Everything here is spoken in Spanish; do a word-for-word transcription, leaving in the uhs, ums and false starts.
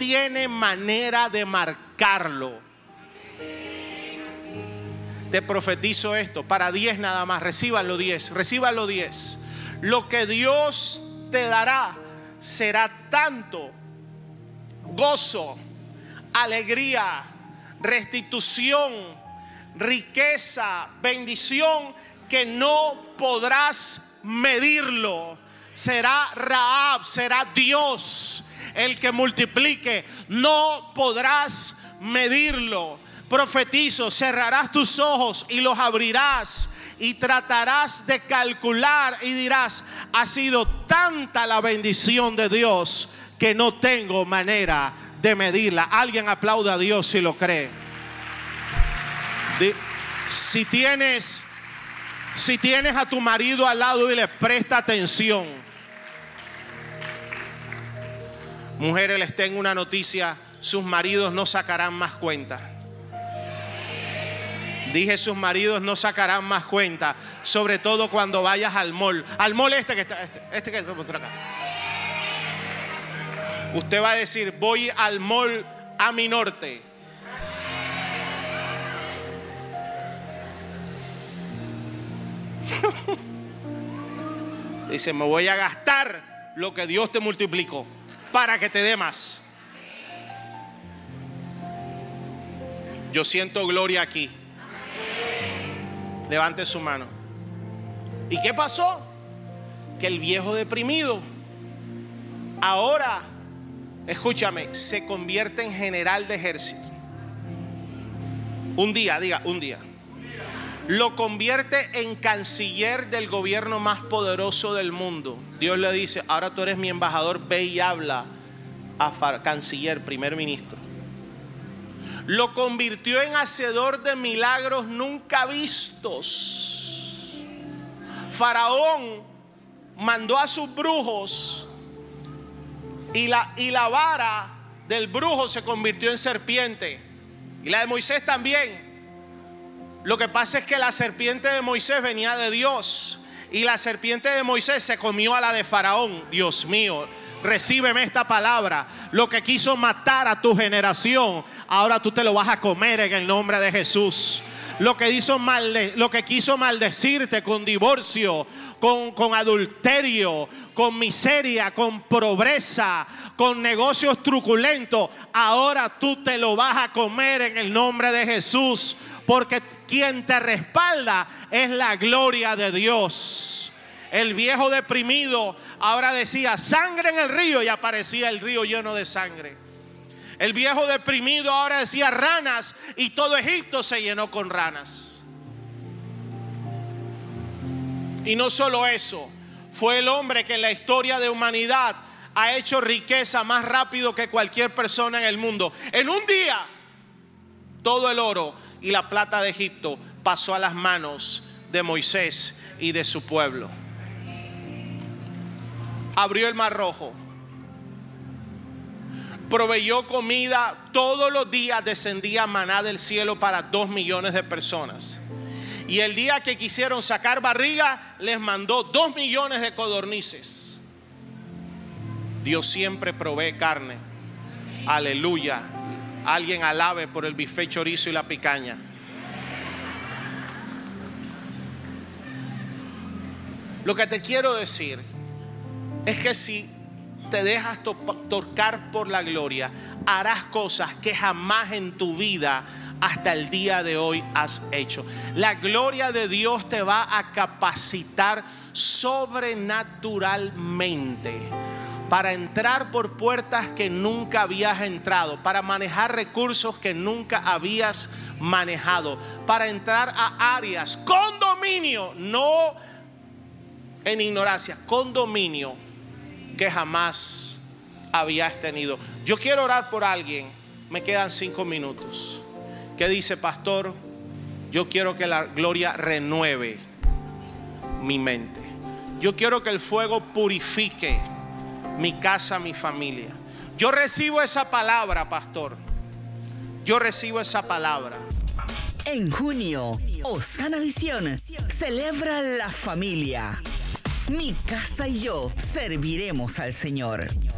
tiene manera de marcarlo. Te profetizo esto, para diez nada más, recíbanlo diez, recíbanlo diez. Lo que Dios te dará será tanto gozo, alegría, restitución, riqueza, bendición, que no podrás medirlo. Será Rahab, será Dios el que multiplique, no podrás medirlo. Profetizo, cerrarás tus ojos y los abrirás y tratarás de calcular y dirás: ha sido tanta la bendición de Dios que no tengo manera de medirla. Alguien aplauda a Dios si lo cree. Si tienes, si tienes a tu marido al lado y le presta atención. Mujeres, les tengo una noticia: sus maridos no sacarán más cuenta. Dije, sus maridos no sacarán más cuenta, sobre todo cuando vayas al mall. Al mall este que está, este, este que está por acá. Usted va a decir: voy al mall a mi norte. Dice: me voy a gastar lo que Dios te multiplicó para que te dé más. Yo siento gloria aquí. Levante su mano. ¿Y qué pasó? Que el viejo deprimido ahora, escúchame, se convierte en general de ejército. Un día, diga, un día. Lo convierte en canciller del gobierno más poderoso del mundo. Dios le dice: ahora tú eres mi embajador, ve y habla a canciller, primer ministro. Lo convirtió en hacedor de milagros nunca vistos. Faraón mandó a sus brujos y la, y la vara del brujo se convirtió en serpiente. Y la de Moisés también. Lo que pasa es que la serpiente de Moisés venía de Dios y la serpiente de Moisés se comió a la de Faraón. Dios mío, recíbeme esta palabra. Lo que quiso matar a tu generación, ahora tú te lo vas a comer en el nombre de Jesús. Lo que hizo malde, lo que quiso maldecirte con divorcio, con, con adulterio, con miseria, con pobreza, con negocios truculentos, ahora tú te lo vas a comer en el nombre de Jesús. Porque quien te respalda es la gloria de Dios. El viejo deprimido ahora decía: sangre en el río, y aparecía el río lleno de sangre. El viejo deprimido ahora decía: ranas, y todo Egipto se llenó con ranas. Y no solo eso, fue el hombre que en la historia de humanidad ha hecho riqueza más rápido que cualquier persona en el mundo. En un día, todo el oro y la plata de Egipto pasó a las manos de Moisés y de su pueblo. Abrió el mar rojo, proveyó comida, todos los días descendía maná del cielo para dos millones de personas. Y el día que quisieron sacar barriga, les mandó dos millones de codornices. Dios siempre provee carne. Aleluya. Alguien alabe por el bife chorizo y la picaña. Lo que te quiero decir es que si te dejas to- tocar por la gloria, harás cosas que jamás en tu vida hasta el día de hoy has hecho. La gloria de Dios te va a capacitar sobrenaturalmente para entrar por puertas que nunca habías entrado, para manejar recursos que nunca habías manejado, para entrar a áreas con dominio, no en ignorancia, con dominio que jamás habías tenido. Yo quiero orar por alguien, me quedan cinco minutos, que dice: pastor, yo quiero que la gloria renueve mi mente. Yo quiero que el fuego purifique mi casa, mi familia. Yo recibo esa palabra, pastor. Yo recibo esa palabra. En junio, Osana Visión celebra la familia. Mi casa y yo serviremos al Señor.